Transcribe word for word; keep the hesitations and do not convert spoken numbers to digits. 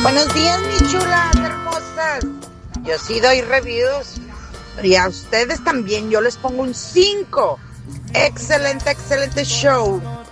Buenos días, mis chulas hermosas. Yo sí doy reviews. Y a ustedes también. Yo les pongo un cinco. Excelente, excelente show.